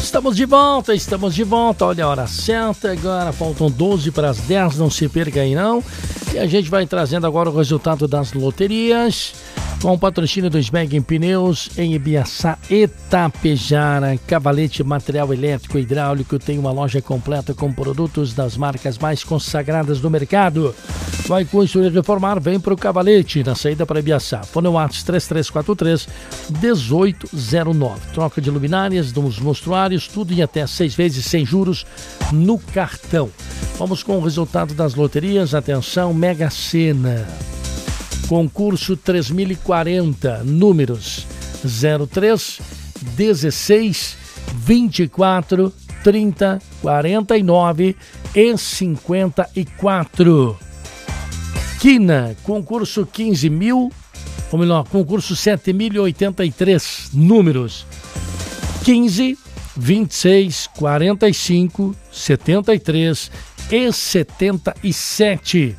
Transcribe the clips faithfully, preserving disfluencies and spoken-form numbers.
Estamos de volta, estamos de volta. Olha a hora certa, agora faltam doze para as dez, não se perca aí não. E a gente vai trazendo agora o resultado das loterias, com o patrocínio do Smeg Pneus, em Ibiaçá e Tapejara. Cavalete Material Elétrico e Hidráulico tem uma loja completa com produtos das marcas mais consagradas do mercado. Vai construir e reformar, vem para o Cavalete, na saída para Ibiaçá. Fone WhatsApp três três quatro três, um oito zero nove. Troca de luminárias, dos mostruários, tudo em até seis vezes sem juros no cartão. Vamos com o resultado das loterias. Atenção, Mega Sena. Concurso três mil e quarenta, números zero três, dezesseis, vinte e quatro, trinta, quarenta e nove e cinquenta e quatro. Quina, concurso quinze mil, ou melhor, concurso sete mil e oitenta e três, números quinze, vinte e seis, quarenta e cinco, setenta e três e setenta e sete.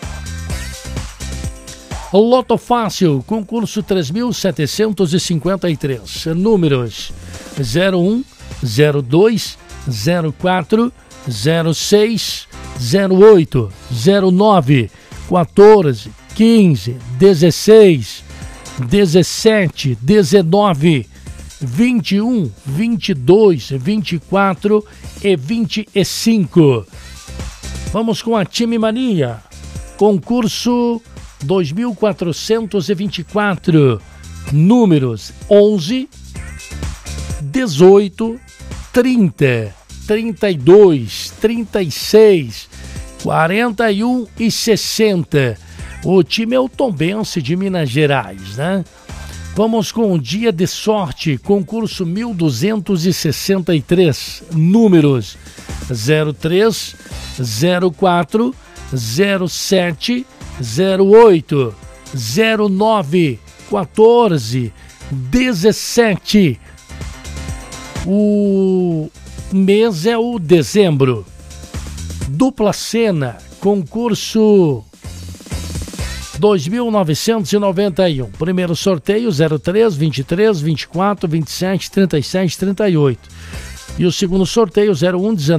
Loto Fácil, concurso três mil setecentos e cinquenta e três, números zero um, zero dois, zero quatro, zero seis, zero oito, zero nove, quatorze, quinze, dezesseis, dezessete, dezenove, vinte e um, vinte e dois, vinte e quatro e vinte e cinco. Vamos com a Time Mania, concurso dois mil quatrocentos e vinte e quatro, números onze, dezoito, trinta, trinta e dois, trinta e seis, quarenta e um e sessenta. O time é o Tombense de Minas Gerais, né? Vamos com o Dia de Sorte, concurso mil duzentos e sessenta e três, números zero três, zero quatro, zero sete, zero oito, zero nove, quatorze, dezessete. O mês é o dezembro. Dupla Sena, concurso dois mil novecentos e noventa e um. Primeiro sorteio zero três, vinte e três, vinte e quatro, vinte e sete, trinta e sete, trinta e oito. E o segundo sorteio zero um, dezenove.